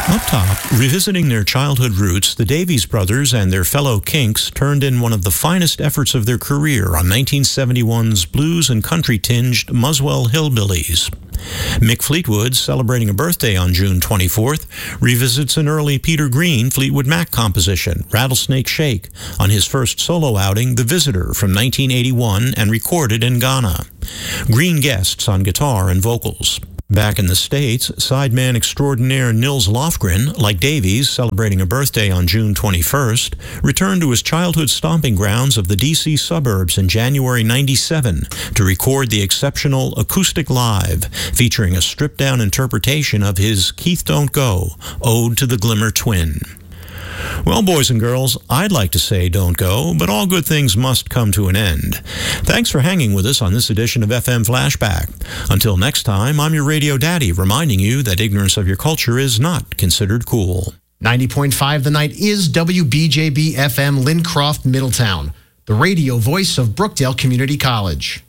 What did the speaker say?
Up top, revisiting their childhood roots, the Davies Brothers and their fellow Kinks turned in one of the finest efforts of their career on 1971's blues and country-tinged Muswell Hillbillies. Mick Fleetwood, celebrating a birthday on June 24th, revisits an early Peter Green Fleetwood Mac composition, Rattlesnake Shake, on his first solo outing, The Visitor, from 1981 and recorded in Ghana. Green guests on guitar and vocals. Back in the States, sideman extraordinaire Nils Lofgren, like Davies, celebrating a birthday on June 21st, returned to his childhood stomping grounds of the D.C. suburbs in January '97 to record the exceptional Acoustic Live, featuring a stripped-down interpretation of his Keith Don't Go, Ode to the Glimmer Twin. Well, boys and girls, I'd like to say don't go, but all good things must come to an end. Thanks for hanging with us on this edition of FM Flashback. Until next time, I'm your radio daddy, reminding you that ignorance of your culture is not considered cool. 90.5 The Night is WBJB FM Lincroft, Middletown, the radio voice of Brookdale Community College.